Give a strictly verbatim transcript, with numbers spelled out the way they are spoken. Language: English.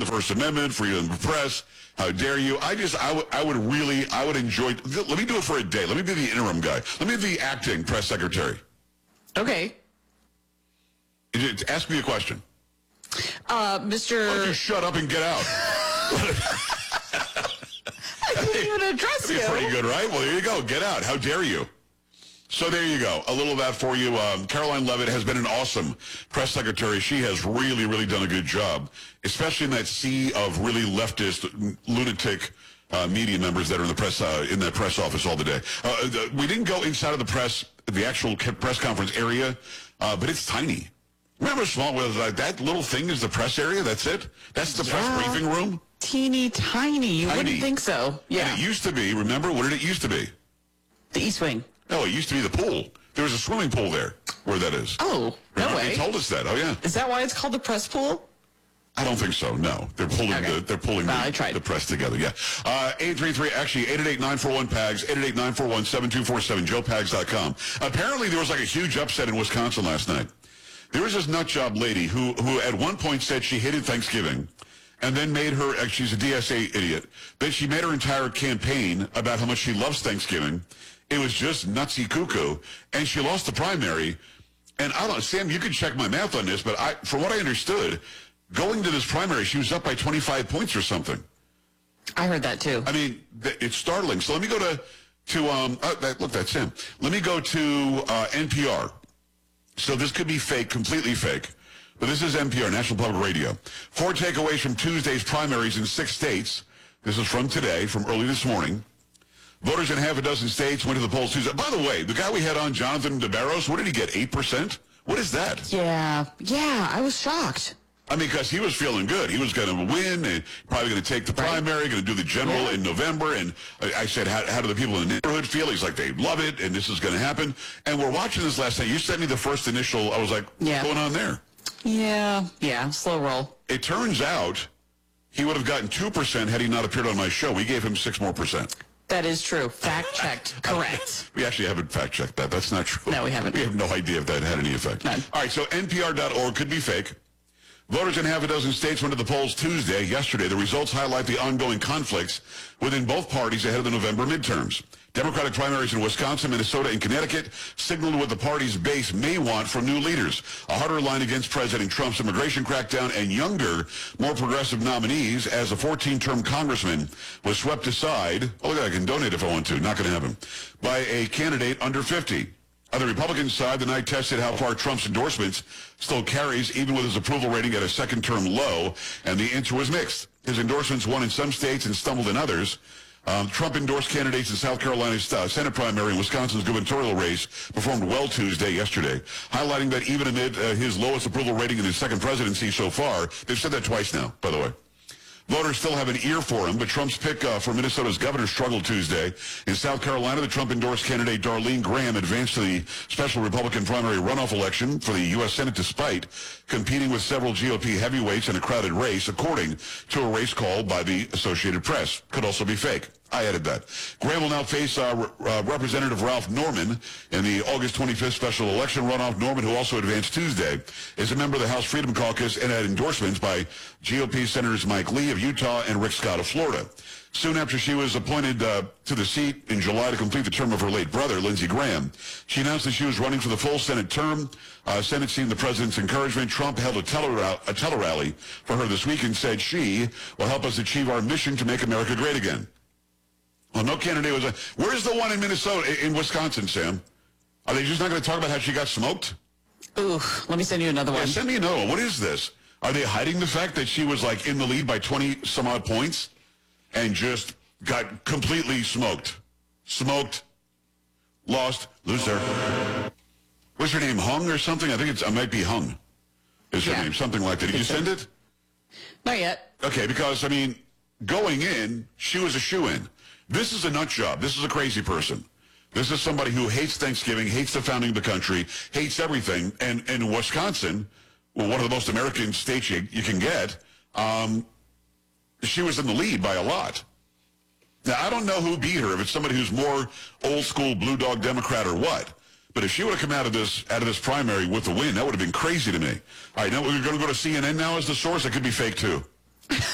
the First Amendment, freedom of the press. How dare you? I just, I would, I would really, I would enjoy, let me do it for a day. Let me be the interim guy. Let me be the acting press secretary. Okay. Ask me a question. Uh, Mister Why don't you shut up and get out? I didn't even address you. Pretty good, right? Well, there you go. Get out. How dare you? So there you go. A little of that for you. Um, Caroline Leavitt has been an awesome press secretary. She has really, really done a good job, especially in that sea of really leftist, lunatic uh, media members that are in the press uh, in that press office all the day. Uh, the, we didn't go inside of the press, the actual press conference area, uh, but it's tiny. Remember, small was like that little thing is the press area. That's it. That's the Yeah. press briefing room. Teeny tiny. You Tiny. wouldn't think so. Yeah. And it used to be. Remember, what did it used to be? The East Wing. No, it used to be the pool. There was a swimming pool there, where that is. Oh, no Remember, way. They told us that. Oh, yeah. Is that why it's called the press pool? I don't think so. No, they're pulling Okay. the they're pulling Well, the, I tried. the press together. Yeah, uh, eight three three actually eight eight eight nine four one Pags eight eight eight nine four one seven two four seven joe pags dot com. Apparently, there was like a huge upset in Wisconsin last night. There was this nut job lady who who at one point said she hated Thanksgiving, and then made her uh, she's a D S A idiot. Then she made her entire campaign about how much she loves Thanksgiving. It was just nutsy cuckoo, and she lost the primary. And I don't, Sam, you can check my math on this, but I, from what I understood, going to this primary, she was up by twenty-five points or something. I heard that too. I mean, th- it's startling. So let me go to, to um, uh, that, look, that's Sam. Let me go to uh, N P R. So this could be fake, completely fake. But this is N P R, National Public Radio. Four takeaways from Tuesday's primaries in six states. This is from today, from early this morning. Voters in half a dozen states went to the polls Tuesday. By the way, the guy we had on, Jonathan DeBarros, what did he get, eight percent? What is that? Yeah. Yeah, I was shocked. I mean, because he was feeling good. He was going to win, and probably going to take the Right. primary, going to do the general Yeah. in November. And I, I said, how, how do the people in the neighborhood feel? He's like, they love it, and this is going to happen. And we're watching this last night. You sent me the first initial. I was like, Yeah. what's going on there? Yeah. Yeah. Slow roll. It turns out he would have gotten two percent had he not appeared on my show. We gave him six more percent. That is true. Fact checked. Correct. We actually haven't fact-checked that. That's not true. No, we haven't. We have no idea if that had any effect. None. All right, so N P R dot org could be fake. Voters in half a dozen states went to the polls Tuesday, yesterday. The results highlight the ongoing conflicts within both parties ahead of the November midterms. Democratic primaries in Wisconsin, Minnesota, and Connecticut signaled what the party's base may want from new leaders. A harder line against President Trump's immigration crackdown and younger, more progressive nominees as a fourteen-term congressman was swept aside. Oh, look, I can donate if I want to. Not going to happen. By a candidate under fifty. On the Republican side, the night tested how far Trump's endorsements still carries, even with his approval rating at a second-term low, and the answer was mixed. His endorsements won in some states and stumbled in others. Um, Trump-endorsed candidates in South Carolina's uh, Senate primary and Wisconsin's gubernatorial race performed well Tuesday, yesterday, highlighting that even amid uh, his lowest approval rating in his second presidency so far, they've said that twice now, by the way. Voters still have an ear for him, but Trump's pick uh, for Minnesota's governor struggled Tuesday. In South Carolina, the Trump-endorsed candidate Darlene Graham advanced to the special Republican primary runoff election for the U S Senate despite competing with several G O P heavyweights in a crowded race, according to a race called by the Associated Press. Could also be fake. I added that. Graham will now face uh, Re- uh, Representative Ralph Norman in the August twenty-fifth special election runoff. Norman, who also advanced Tuesday, is a member of the House Freedom Caucus and had endorsements by G O P Senators Mike Lee of Utah and Rick Scott of Florida. Soon after she was appointed uh, to the seat in July to complete the term of her late brother, Lindsey Graham, she announced that she was running for the full Senate term. Uh, Senate seeing the president's encouragement. Trump held a tele- a tele-rally for her this week and said she will help us achieve our mission to make America great again. Well, no candidate was. A, where's the one in Minnesota, in Wisconsin, Sam? Are they just not going to talk about how she got smoked? Ooh, let me send you another Yeah, one. send me another one. What is this? Are they hiding the fact that she was like in the lead by twenty some odd points and just got completely smoked? Smoked, lost, loser. What's her name? Hung or something? I think it's. It might be Hung. Is her Yeah. name something like that? Did you so. send it? Not yet. Okay, because I mean, going in, she was a shoo-in. This is a nut job. This is a crazy person. This is somebody who hates Thanksgiving, hates the founding of the country, hates everything. And, and in Wisconsin, well, one of the most American states you, you can get, um, she was in the lead by a lot. Now, I don't know who beat her, if it's somebody who's more old-school blue dog Democrat or what. But if she would have come out of this out of this primary with the win, that would have been crazy to me. All right, now we're going to go to C N N now as the source. It could be fake, too.